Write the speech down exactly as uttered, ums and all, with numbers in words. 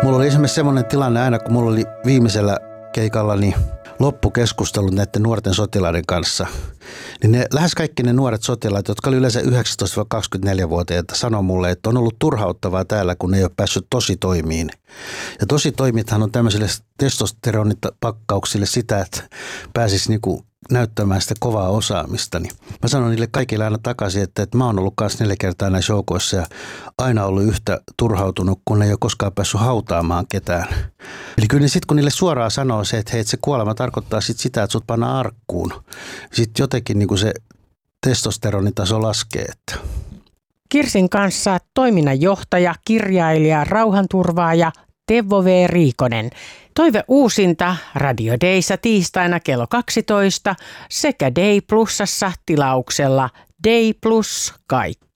Mulla oli esimerkiksi semmoinen tilanne aina, kun mulla oli viimeisellä keikallani loppukeskustelut näiden nuorten sotilaiden kanssa. Niin ne, lähes kaikki ne nuoret sotilaat, jotka oli yleensä yhdeksäntoista kaksikymmentäneljä-vuotiaita, sanoi mulle, että on ollut turhauttavaa täällä, kun ne ei ole päässyt tositoimiin. Ja tositoimithan on tämmöisille testosteronipakkauksille sitä, että pääsisi niinku näyttämään sitä kovaa osaamista. Niin mä sanon niille kaikille aina takaisin, että, että mä oon ollut kanssa neljä kertaa näissä joukoissa ja aina ollut yhtä turhautunut, kun ne ei ole koskaan päässyt hautaamaan ketään. Eli kyllä sitten kun niille suoraan sanoo se, että hei, että se kuolema tarkoittaa sit sitä, että sut pannaan arkkuun. Sitten jotenkin niin kuin se testosteronitaso laskee. Että. Kirsin kanssa toiminnanjohtaja, kirjailija, rauhanturvaaja Teuvo V. Riikonen. Toive uusinta Radio Dayssa tiistaina kello kaksitoista sekä Day Plusassa tilauksella Day Plus kaikki.